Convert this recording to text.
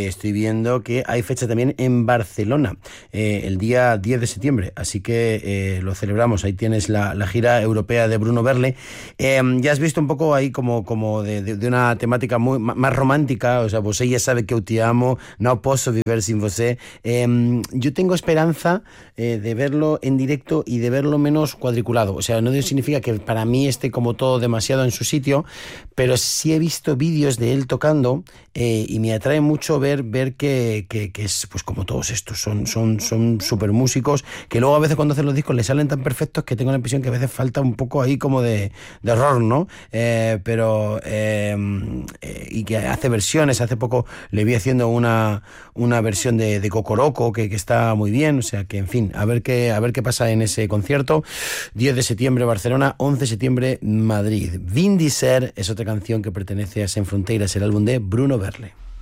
estoy viendo que hay fecha también en Barcelona, el día 10 de septiembre, así que lo celebramos. Ahí tienes la gira europea de Bruno Verle. Ya has visto un poco ahí como de una temática más romántica, o sea, vosé ya sabe que eu te amo, no posso vivir sin vosé. Yo tengo esperanza de verlo en directo y de verlo menos cuadriculado, o sea, no significa que para mí esté como todo demasiado en su sitio, pero sí he visto vídeos de él tocando y me atrae mucho ver que es pues como todos estos son súper músicos que luego a veces cuando hacen los discos les salen tan perfectos que tengo la impresión que a veces falta un poco ahí como de error, ¿no? Y que hace versiones. Hace poco le vi haciendo una versión de Cocoroco que está muy bien, o sea que en fin, a ver qué pasa en ese concierto. 10 de septiembre Barcelona, 11 de septiembre Madrid. Vin Diesel es otra canción que pertenece a Sen Fronteiras, el álbum de Bruno Verle.